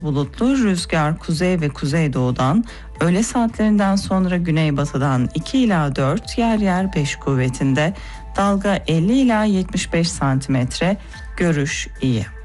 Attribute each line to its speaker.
Speaker 1: Bulutlu, rüzgar kuzey ve kuzeydoğudan, öğle saatlerinden sonra güneybatıdan 2 ila 4, yer yer 5 kuvvetinde, dalga 50 ila 75 santimetre, görüş iyi.